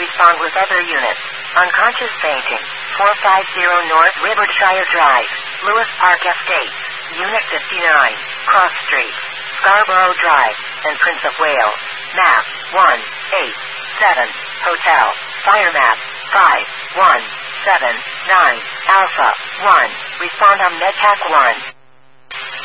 Respond with other units. Unconscious fainting. 450 North Rivershire Drive, Lewis Park Estate, Unit 59, Cross Street, Scarborough Drive, and Prince of Wales. Map 187, Hotel, Fire Map 5179, Alpha 1. Respond on Medpac 1.